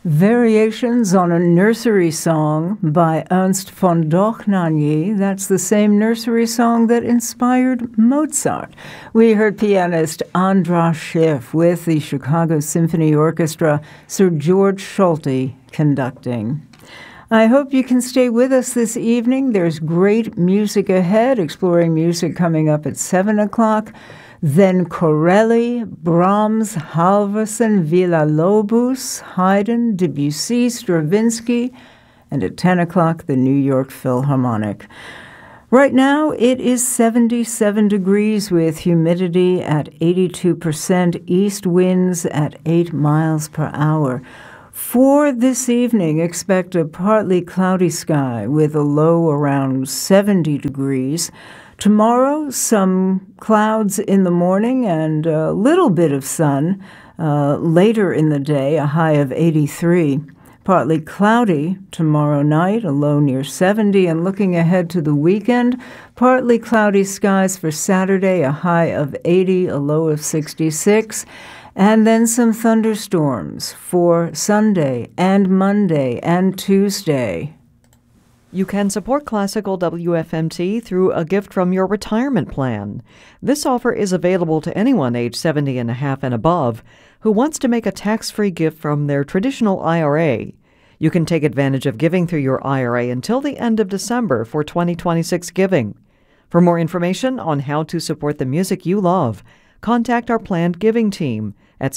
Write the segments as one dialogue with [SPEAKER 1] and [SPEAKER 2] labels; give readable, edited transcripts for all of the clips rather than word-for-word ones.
[SPEAKER 1] Variations on a Nursery Song by Ernst von Dohnanyi. That's the same nursery song that inspired Mozart. We heard pianist Andras Schiff with the Chicago Symphony Orchestra, Sir George Solti conducting. I hope you can stay with us this evening. There's great music ahead, exploring music coming up at 7 o'clock. Then Corelli, Brahms, Halvorsen, Villa-Lobos, Haydn, Debussy, Stravinsky, and at 10 o'clock, the New York Philharmonic. Right now, it is 77 degrees with humidity at 82%, east winds at 8 miles per hour. For this evening, expect a partly cloudy sky with a low around 70 degrees. Tomorrow, some clouds in the morning and a little bit of sun. Later in the day, a high of 83. Partly cloudy tomorrow night, a low near 70. And looking ahead to the weekend, partly cloudy skies for Saturday, a high of 80, a low of 66. And then some thunderstorms for Sunday and Monday and Tuesday.
[SPEAKER 2] You can support Classical WFMT through a gift from your retirement plan. This offer is available to anyone age 70 and a half and above who wants to make a tax-free gift from their traditional IRA. You can take advantage of giving through your IRA until the end of December for 2026 giving. For more information on how to support the music you love, contact our planned giving team at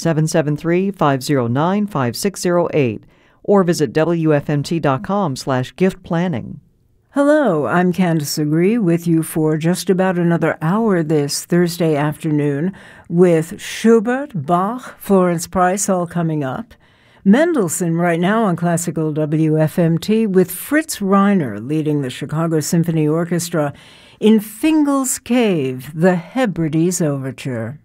[SPEAKER 2] 773-509-5608. or visit WFMT.com/gift planning.
[SPEAKER 1] Hello, I'm Candace Agree with you for just about another hour this Thursday afternoon with Schubert, Bach, Florence Price all coming up. Mendelssohn right now on Classical WFMT with Fritz Reiner leading the Chicago Symphony Orchestra in Fingal's Cave, the Hebrides Overture.